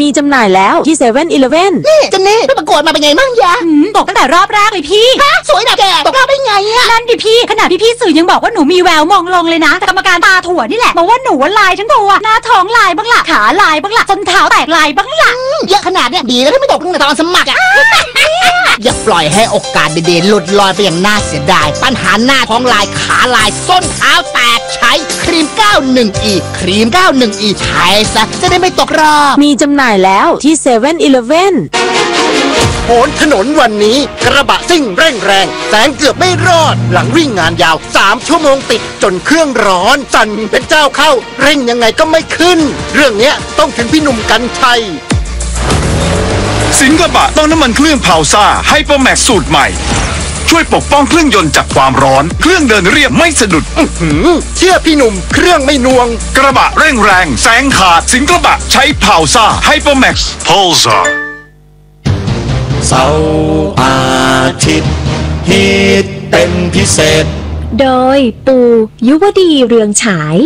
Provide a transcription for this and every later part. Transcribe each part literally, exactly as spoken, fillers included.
มีจำหน่ายแล้วที่เซเว่นอีเลฟเว่นนี่เจนนี่ไปประกวดมาเป็นไงมั่งยะตกตั้งแต่รอบแรกเลยพี่ฮะสวยนะแกตกรอบได้ไงอะนั่นดิพี่ขนาดพี่ๆสื่อยังบอกว่าหนูมีแววมองลงเลยนะแต่กรรมการตาถั่วนี่แหละบอกว่าหนูลายทั้งตัวหน้าท้องลายบ้างล่ะขาลายบ้างล่ะส้นเท้าแตกลายบ้างล่ะเยอะขนาดเนี้ยดีแล้วที่ไม่ตกตั้งแต่ตอนสมัครอะอย่าปล่อยให้โอกาสดีๆหลุดลอยไปอย่างน่าเสียดายปัญหาหน้าท้องลายขาลายส้นเท้าแตกใช้ครีม เก้าสิบ อี ครีม เก้าสิบ อี ใช้ซะจะได้ไม่ตกรอบมีจำหน่ายแล้วที่เซเว่นอีเลฟเว่นโหนถนนวันนี้กระบะซิ่งเร่งแรงแซงเกือบไม่รอดหลังวิ่งงานยาวสามชั่วโมงติดจนเครื่องร้อนสั่นเป็นเจ้าเข้าเร่งยังไงก็ไม่ขึ้นเรื่องเนี้ยต้องถึงพี่หนุ่มกรรชัยสิงกระบะต้องน้ำมันเครื่องพาวซ่าไฮเปอร์แม็กซ์สูตรใหม่ช่วยปกป้องเครื่องยนต์จากความร้อนเครื่องเดินเรียบไม่สะดุดเชื่อพี่หนุ่มเครื่องไม่นวงกระบะเร่งแรงแซงขาดสิงกระบะใช้พาวซ่าไฮเปอร์แม็กซ์พาวซ่าเสาร์อาทิตย์ฮิตเป็นพิเศษโดยปูยุวดีเรืองฉาย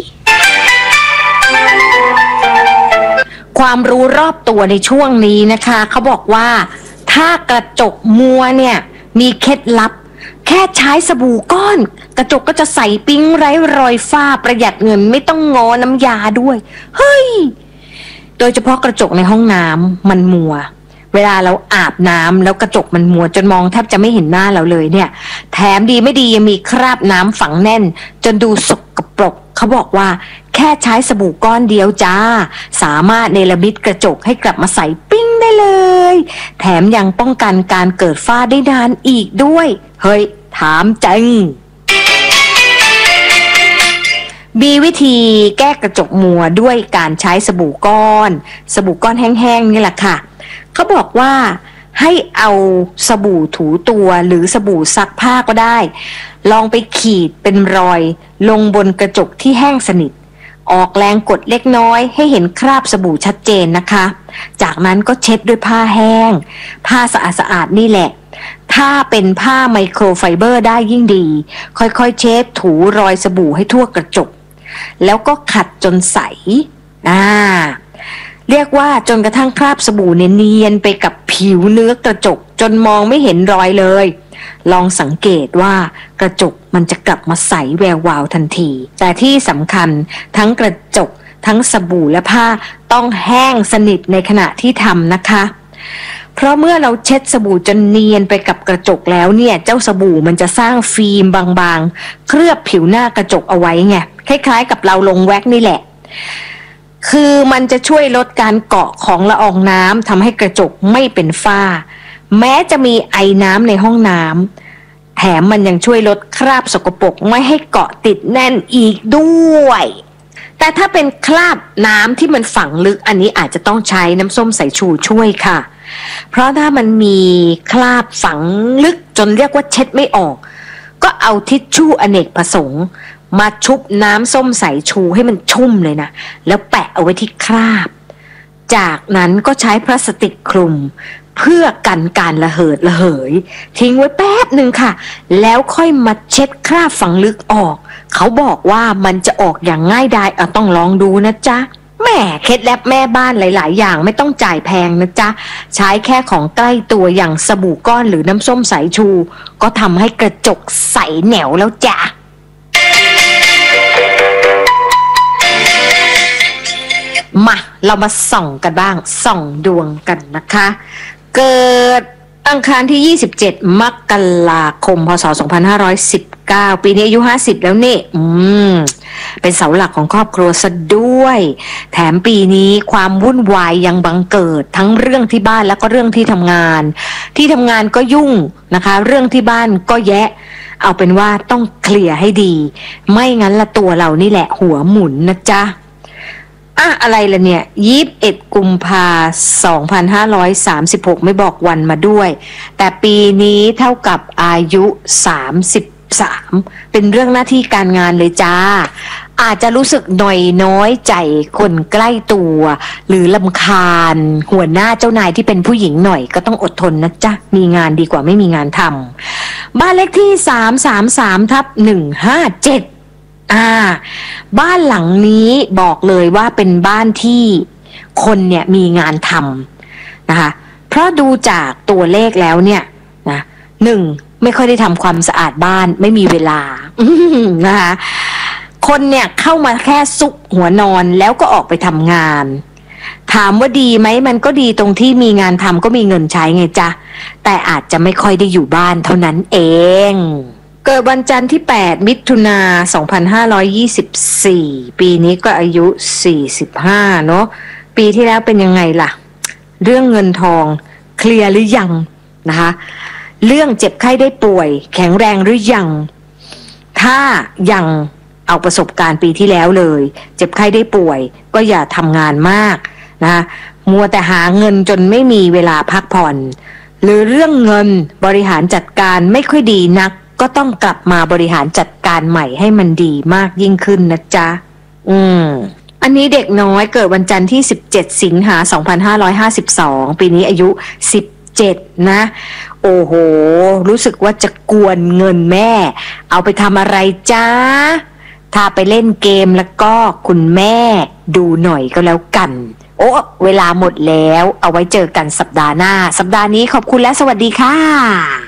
ความรู้รอบตัวในช่วงนี้นะคะเขาบอกว่าถ้ากระจกมัวเนี่ยมีเคล็ดลับแค่ใช้สบู่ก้อนกระจกก็จะใสปิ๊งไร้รอยฝ้าประหยัดเงินไม่ต้องงอน้ำยาด้วยเฮ้ยโดยเฉพาะกระจกในห้องน้ำมันมัวเวลาเราอาบน้ำแล้วกระจกมันมัวจนมองแทบจะไม่เห็นหน้าเราเลยเนี่ยแถมดีไม่ดียังมีคราบน้ำฝังแน่นจนดูสกปรกเขาบอกว่าแค่ใช้สบู่ก้อนเดียวจ้าสามารถเนรมิตกระจกให้กลับมาใสปิ้งได้เลยแถมยังป้องกันการเกิดฝ้าได้นานอีกด้วยเฮ้ยถามจริงมีวิธีแก้กระจกมัวด้วยการใช้สบู่ก้อนสบู่ก้อนแห้งๆนี่แหละค่ะเขาบอกว่าให้เอาสบู่ถูตัวหรือสบู่ซักผ้าก็ได้ลองไปขีดเป็นรอยลงบนกระจกที่แห้งสนิทออกแรงกดเล็กน้อยให้เห็นคราบสบู่ชัดเจนนะคะจากนั้นก็เช็ดด้วยผ้าแห้งผ้าสะอาดๆนี่แหละถ้าเป็นผ้าไมโครไฟเบอร์ได้ยิ่งดีค่อยๆเช็ดถูรอยสบู่ให้ทั่วกระจกแล้วก็ขัดจนใสอ่าเรียกว่าจนกระทั่งคราบสบู่เนียนไปกับผิวเนื้อกระจกจนมองไม่เห็นรอยเลยลองสังเกตว่ากระจกมันจะกลับมาใสแวววาวทันทีแต่ที่สำคัญทั้งกระจกทั้งสบู่และผ้าต้องแห้งสนิทในขณะที่ทำนะคะเพราะเมื่อเราเช็ดสบู่จนเนียนไปกับกระจกแล้วเนี่ยเจ้าสบู่มันจะสร้างฟิล์มบางๆเคลือบผิวหน้ากระจกเอาไว้ไงคล้ายๆกับเราลงแว็กนี่แหละคือมันจะช่วยลดการเกาะของละอองน้ำทำให้กระจกไม่เป็นฝ้าแม้จะมีไอน้ำในห้องน้ำแถมมันยังช่วยลดคราบสกปรกไม่ให้เกาะติดแน่นอีกด้วยแต่ถ้าเป็นคราบน้ำที่มันฝังลึกอันนี้อาจจะต้องใช้น้ำส้มสายชูช่วยค่ะเพราะถ้ามันมีคราบฝังลึกจนเรียกว่าเช็ดไม่ออกก็เอาทิชชู่อเนกประสงค์มาชุบน้ำส้มสายชูให้มันชุ่มเลยนะแล้วแปะเอาไว้ที่คราบจากนั้นก็ใช้พลาสติกคลุมเพื่อกันการระเหิดระเหยทิ้งไว้แป๊บหนึ่งค่ะแล้วค่อยมาเช็ดคราบฝังลึกออกเขาบอกว่ามันจะออกอย่างง่ายดายเอาต้องลองดูนะจ๊ะแม่เคล็ดลับแม่บ้านหลายๆอย่างไม่ต้องจ่ายแพงนะจ๊ะใช้แค่ของใกล้ตัวอย่างสบู่ก้อนหรือน้ำส้มสายชูก็ทำให้กระจกใสแหนวแล้วจ้ะมาเรามาส่องกันบ้างส่องดวงกันนะคะเกิดอังคารที่ยี่สิบเจ็ดมกราคมพ.ศ. สองพันห้าร้อยสิบเก้าปีนี้อายุห้าสิบแล้วนี่อืมเป็นเสาหลักของครอบครัวซะด้วยแถมปีนี้ความวุ่นวายยังบังเกิดทั้งเรื่องที่บ้านแล้วก็เรื่องที่ทำงานที่ทำงานก็ยุ่งนะคะเรื่องที่บ้านก็แยะเอาเป็นว่าต้องเคลียร์ให้ดีไม่งั้นละตัวเรานี่แหละหัวหมุนนะจ๊ะอ่ะอะไรล่ะเนี่ยยี่สิบเอ็ดกุมภาพันธ์สองพันห้าร้อยสามสิบหกไม่บอกวันมาด้วยแต่ปีนี้เท่ากับอายุสามสิบสามเป็นเรื่องหน้าที่การงานเลยจ้าอาจจะรู้สึกหน่อยน้อยใจคนใกล้ตัวหรือรำคาญหัวหน้าเจ้านายที่เป็นผู้หญิงหน่อยก็ต้องอดทนนะจ๊ะมีงานดีกว่าไม่มีงานทำบ้านเลขที่สามสามสามทับหนึ่งห้าเจ็ดอ่าบ้านหลังนี้บอกเลยว่าเป็นบ้านที่คนเนี่ยมีงานทำนะคะเพราะดูจากตัวเลขแล้วเนี่ยนะหนึ่งไม่ค่อยได้ทำความสะอาดบ้านไม่มีเวลานะคะคนเนี่ยเข้ามาแค่ซุกหัวนอนแล้วก็ออกไปทำงานถามว่าดีไหมมันก็ดีตรงที่มีงานทำก็มีเงินใช้ไงจ๊ะแต่อาจจะไม่ค่อยได้อยู่บ้านเท่านั้นเองเกิดวันจันทร์ที่แปดมิถุนาสองพันห้าร้อยยี่สิบสี่ปีนี้ก็อายุสี่สิบห้าเนาะปีที่แล้วเป็นยังไงล่ะเรื่องเงินทองเคลียร์หรือยังนะคะเรื่องเจ็บไข้ได้ป่วยแข็งแรงหรือยังถ้ายังเอาประสบการณ์ปีที่แล้วเลยเจ็บไข้ได้ป่วยก็อย่าทำงานมากนะมัวแต่หาเงินจนไม่มีเวลาพักผ่อนหรือเรื่องเงินบริหารจัดการไม่ค่อยดีนักก็ต้องกลับมาบริหารจัดการใหม่ให้มันดีมากยิ่งขึ้นนะจ๊ะอืมอันนี้เด็กน้อยเกิดวันจันทร์ที่สิบเจ็ดสิงหาสองพันห้าร้อยห้าสิบสองปีนี้อายุสิบเจ็ดนะโอ้โหรู้สึกว่าจะกวนเงินแม่เอาไปทำอะไรจ๊ะถ้าไปเล่นเกมแล้วก็คุณแม่ดูหน่อยก็แล้วกันโอ้เวลาหมดแล้วเอาไว้เจอกันสัปดาห์หน้าสัปดาห์นี้ขอบคุณและสวัสดีค่ะ